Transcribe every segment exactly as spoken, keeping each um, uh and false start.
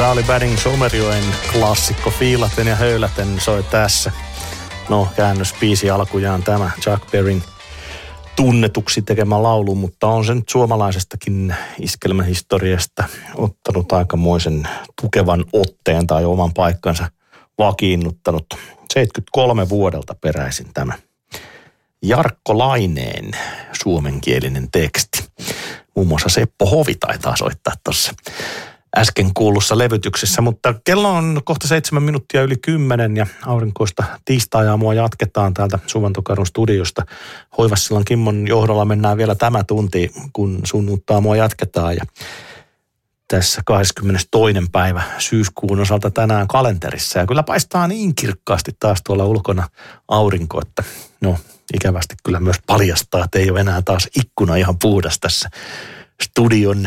Rauli Badding Somerjoen klassikko Fiilaten ja höyläten soi tässä. No, käännöspiisi alkujaan tämä Chuck Berryn tunnetuksi tekemä laulu, mutta on se nyt suomalaisestakin iskelmän historiasta ottanut aikamoisen tukevan otteen tai oman paikkansa vakiinnuttanut. seitsemänkymmentäkolme vuodelta peräisin tämä Jarkko Laineen suomenkielinen teksti. Muun muassa Seppo Hovi taitaa soittaa tuossa äsken kuullussa levytyksessä, mutta kello on kohta seitsemän minuuttia yli kymmenen ja aurinkoista tiistai-aamua jatketaan täältä Suvantokadun studiosta. Hoivassilan Kimmon johdolla mennään vielä tämä tunti, kun sunnuntaamua jatketaan ja tässä kahdeskymmenestoinen päivä syyskuun osalta tänään kalenterissa ja kyllä paistaa niin kirkkaasti taas tuolla ulkona aurinko, että no ikävästi kyllä myös paljastaa, että ei ole enää taas ikkuna ihan puhdas tässä studion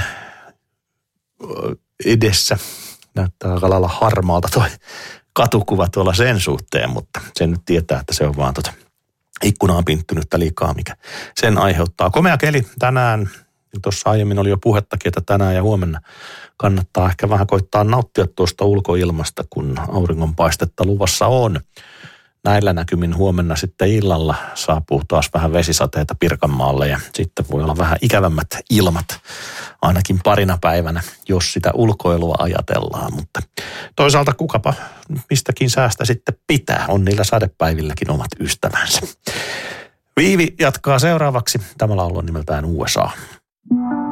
edessä. Näyttää aika lailla harmaalta toi katukuva tuolla sen suhteen, mutta sen nyt tietää, että se on vaan tota ikkunaan pinttynyttä liikaa, mikä sen aiheuttaa. Komea keli tänään. Tuossa aiemmin oli jo puhettakin, että tänään ja huomenna kannattaa ehkä vähän koittaa nauttia tuosta ulkoilmasta, kun auringonpaistetta luvassa on. Näillä näkymin huomenna sitten illalla saapuu taas vähän vesisateita Pirkanmaalle ja sitten voi olla vähän ikävämmät ilmat ainakin parina päivänä, jos sitä ulkoilua ajatellaan. Mutta toisaalta kukapa mistäkin säästä sitten pitää, on niillä sadepäivilläkin omat ystävänsä. Viivi jatkaa seuraavaksi. Tämä laulu on nimeltään U S A.